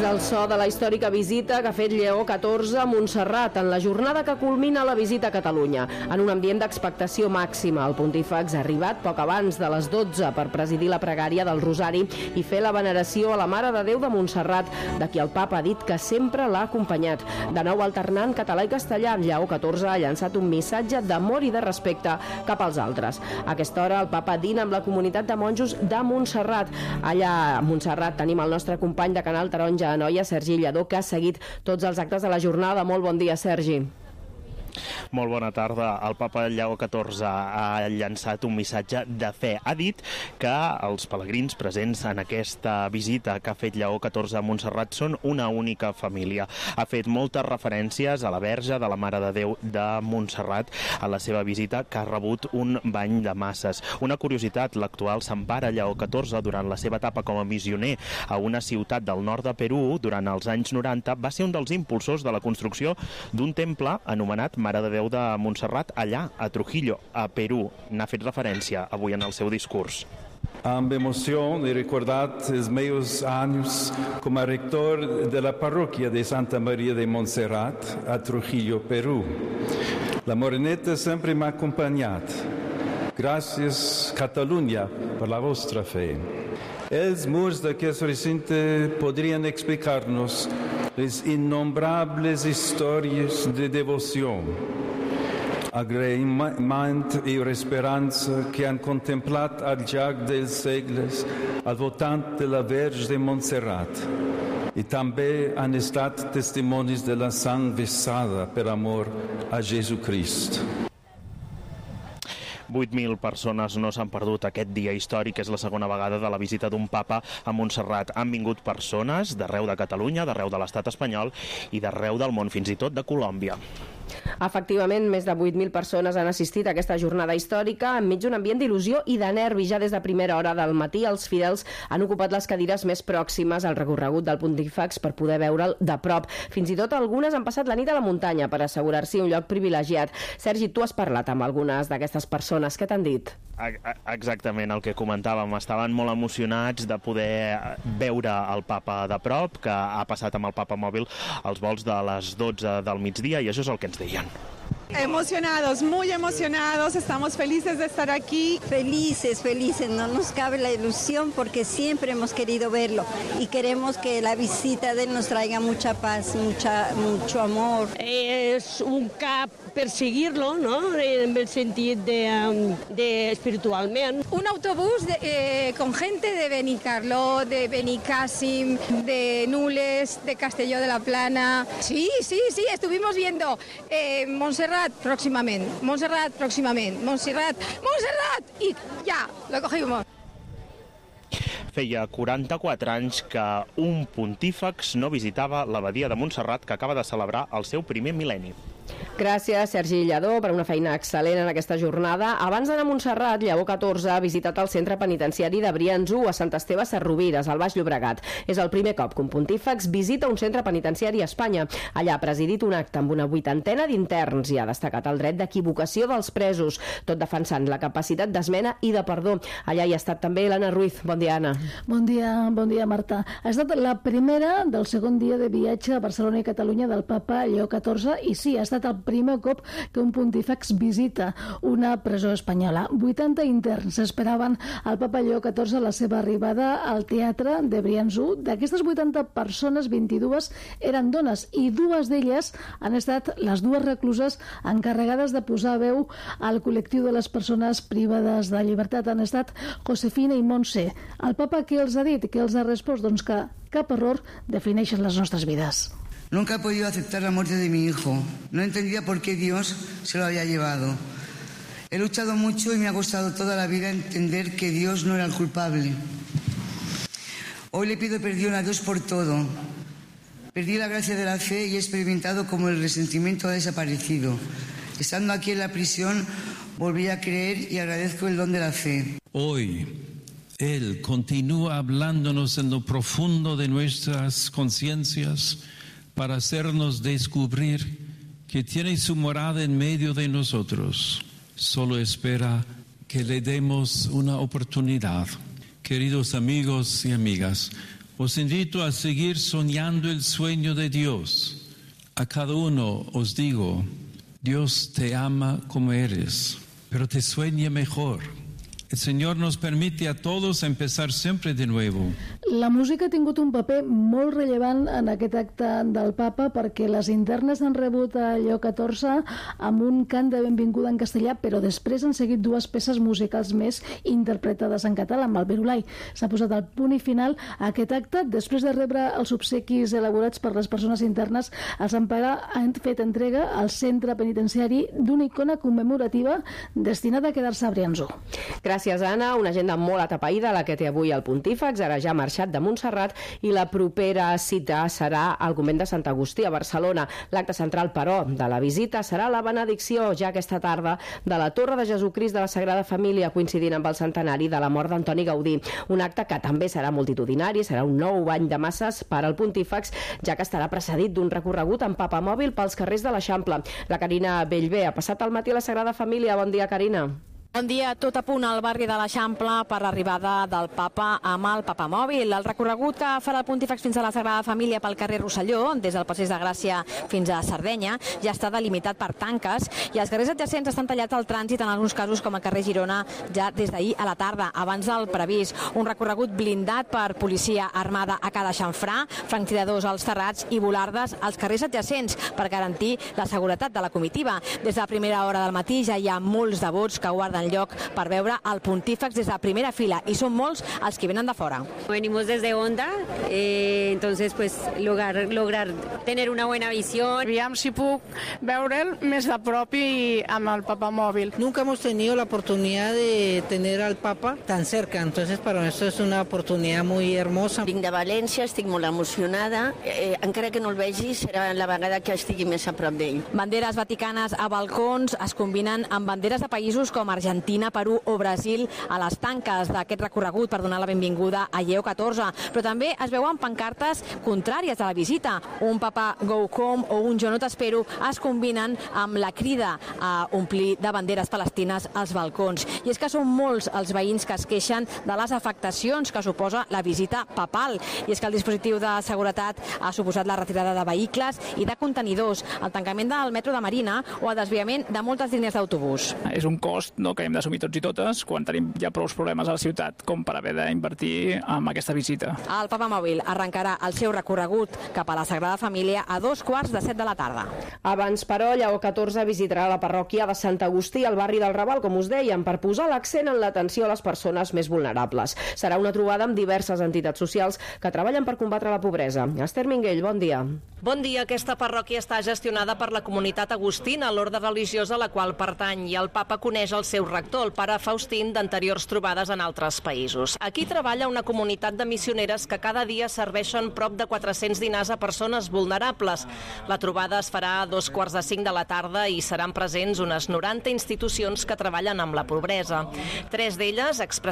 el so de la històrica visita que ha fet Lleó XIV a Montserrat en la jornada que culmina la visita a Catalunya. En un ambient d'expectació màxima, el pontífex ha arribat poc abans de les 12 per presidir la pregària del Rosari i fer la veneració a la Mare de Déu de Montserrat, de qui el papa ha dit que sempre l'ha acompanyat. De nou alternant català i castellà, Lleó XIV ha llançat un missatge d'amor i de respecte cap als altres. A aquesta hora el papa dina amb la comunitat de monjos de Montserrat. Allà a Montserrat tenim el nostre company de Canal Taronja Anoia, Sergi Lladó, que ha seguit tots els actes de la jornada. Molt bon dia, Sergi. Molt bona tarda. El papa Lleó XIV ha llançat un missatge de fe. Ha dit que els pelegrins presents en aquesta visita que ha fet Lleó XIV a Montserrat són una única família. Ha fet moltes referències a la Verge de la Mare de Déu de Montserrat a la seva visita, que ha rebut un bany de masses. Una curiositat, l'actual Sant Pare Lleó XIV, durant la seva etapa com a missioner a una ciutat del nord de Perú, durant els anys 90, va ser un dels impulsors de la construcció d'un temple anomenat Mare de Déu de Montserrat, allà, a Trujillo, a Perú. N'ha fet referència avui en el seu discurs. Amb emoció he recordat els meus anys com a rector de la parroquia de Santa Maria de Montserrat, a Trujillo, Perú. La Moreneta sempre m'ha acompanyat. Gràcies, Catalunya, per la vostra fe. Els murs d'aquest recinte podrien explicar-nos les innombrables històries de devoció, agraïment i esperança que han contemplat al llarg dels segles al voltant de la Verge de Montserrat i també han estat testimonis de la sang vessada per amor a Jesucrist. 8.000 persones no s'han perdut aquest dia històric. És la segona vegada de la visita d'un papa a Montserrat. Han vingut persones d'arreu de Catalunya, d'arreu de l'estat espanyol i d'arreu del món, fins i tot de Colòmbia. Efectivament, més de 8.000 persones han assistit a aquesta jornada històrica enmig d'un ambient d'il·lusió i de nervi. Ja des de primera hora del matí els fidels han ocupat les cadires més pròximes al recorregut del pontífex per poder veure'l de prop. Fins i tot algunes han passat la nit a la muntanya per assegurar-s'hi un lloc privilegiat. Sergi, tu has parlat amb algunes d'aquestes persones. Què t'han dit? Exactament el que comentàvem. Estaven molt emocionats de poder veure el papa de prop, que ha passat amb el papa mòbil als vols de les 12 del migdia, i això és el que ens deien. Emocionados, muy emocionados, estamos felices de estar aquí. Felices, no nos cabe la ilusión porque siempre hemos querido verlo y queremos que la visita de él nos traiga mucha paz, mucho amor. Es un cap perseguirlo, ¿no? En el sentido de espiritualmente. Un autobús con gente de Benicarló, de Benicàssim, de Nules, de Castelló de la Plana. Sí, estuvimos viendo Montserrat próximamente, Montserrat, y ya, lo cogimos. Feia 44 anys que un pontífex no visitava l'abadia de Montserrat, que acaba de celebrar el seu primer mil·lenni. Gràcies, Sergi Lladó, per una feina excel·lent en aquesta jornada. Abans d'anar a Montserrat, Lleó XIV ha visitat el centre penitenciari de Brians-1 a Sant Esteve Sesrovires, al Baix Llobregat. És el primer cop que un pontífex visita un centre penitenciari a Espanya. Allà ha presidit un acte amb una 80ena d'interns i ha destacat el dret d'equivocació dels presos, tot defensant la capacitat d'esmena i de perdó. Allà hi ha estat també l'Anna Ruiz. Bon dia, Anna. Bon dia, Marta. Ha estat la primera del segon dia de viatge a Barcelona i Catalunya del papa Lleó XIV i sí, ha estat el primer cop que un pontífex visita una presó espanyola. 80 interns esperaven al papa Lleó XIV a la seva arribada al teatre de Brians-1. D'aquestes 80 persones, 22 eren dones i dues d'elles han estat les dues recluses encarregades de posar veu al col·lectiu de les persones privades de llibertat. Han estat Josefina i Montse. El papa què els ha dit? Què els ha respost? Doncs que cap error defineix les nostres vides. Nunca he podido aceptar la muerte de mi hijo. No entendía por qué Dios se lo había llevado. He luchado mucho y me ha costado toda la vida entender que Dios no era el culpable. Hoy le pido perdón a Dios por todo. Perdí la gracia de la fe y he experimentado como el resentimiento ha desaparecido. Estando aquí en la prisión, volví a creer y agradezco el don de la fe. Hoy, Él continúa hablándonos en lo profundo de nuestras conciencias para hacernos descubrir que tiene su morada en medio de nosotros. Solo espera que le demos una oportunidad. Queridos amigos y amigas, Os invito a seguir soñando el sueño de Dios. A cada uno os digo, Dios te ama como eres, pero te sueña mejor. El Señor nos permite a todos empezar siempre de nuevo. La música ha tingut un paper molt rellevant en aquest acte del papa perquè les internes han rebut a Lleó XIV amb un cant de benvinguda en castellà, però després han seguit dues peces musicals més interpretades en català amb el Virulai. S'ha posat el punt i final a aquest acte. Després de rebre els obsequis elaborats per les persones internes, els Ampara han fet entrega al centre penitenciari d'una icona commemorativa destinada a quedar-se a Briançó. Gràcies, Anna. Una agenda molt atapeïda la que té avui el Pontífex. Ara ja ha marxat de Montserrat i la propera cita serà al convent de Sant Agustí a Barcelona. L'acte central, però, de la visita serà la benedicció ja aquesta tarda de la Torre de Jesucrist de la Sagrada Família, coincidint amb el centenari de la mort d'Antoni Gaudí. Un acte que també serà multitudinari, serà un nou bany de masses per al Pontífex, ja que estarà precedit d'un recorregut amb papamòbil pels carrers de l'Eixample. La Carina Bellver ha passat el matí a la Sagrada Família. Bon dia, Carina. Bon dia, tot a punt al barri de l'Eixample per l'arribada del papa amb el papamòbil. El recorregut que farà el Pontífex fins a la Sagrada Família pel carrer Rosselló, des del Passeig de Gràcia fins a Sardenya, ja està delimitat per tanques i els carrers adjacents estan tallats al trànsit, en alguns casos com el carrer Girona, ja des d'ahir a la tarda, abans del previst. Un recorregut blindat per policia armada a cada xamfrà, franctiradors als terrats i volardes als carrers adjacents per garantir la seguretat de la comitiva. Des de la primera hora del matí ja hi ha molts devots que guarden lloc per veure el Pontífex des de primera fila i són molts els que venen de fora. Venimos desde Onda, entonces pues lograr tener una buena visión. Aviam si puc veure'l més de prop i amb el papamòvil. Nunca hemos tenido la oportunidad de tener al Papa tan cerca, entonces para nosotros es una oportunidad muy hermosa. Vinc de València, estic molt emocionada, encara que no el vegi serà la vegada que estigui més a prop d'ell. Banderes vaticanes a balcons es combinen amb banderes de països com Argentina, Perú o Brasil a les tanques d'aquest recorregut per donar la benvinguda a Lleó XIV, però també es veuen pancartes contràries a la visita. Un Papa Go Home o un Jo no t'espero es combinen amb la crida a omplir de banderes palestines als balcons. I és que són molts els veïns que es queixen de les afectacions que suposa la visita papal. I és que el dispositiu de seguretat ha suposat la retirada de vehicles i de contenidors, el tancament del metro de Marina o el desviament de moltes línies d'autobús. És un cost que hem d'assumir tots i totes quan tenim ja prou problemes a la ciutat com per haver d'invertir en aquesta visita. El papamòbil arrencarà el seu recorregut cap a la Sagrada Família a 7:15 de la tarda. Abans, però, Lleó XIV visitarà la parròquia de Sant Agustí al barri del Raval, com us dèiem, per posar l'accent en l'atenció a les persones més vulnerables. Serà una trobada amb diverses entitats socials que treballen per combatre la pobresa. Esther Minguell, bon dia. Bon dia. Aquesta parròquia està gestionada per la comunitat agustina, l'orde religiosa a la qual pertany, i el papa coneix el seu rector, el pare Faustín, d'anteriors trobades en altres països. Aquí treballa una comunitat de missioneres que cada dia serveixen prop de 400 dinars a persones vulnerables. La trobada es farà a 4:45 de la tarda i seran presents unes 90 institucions que treballen amb la pobresa. 3 d'elles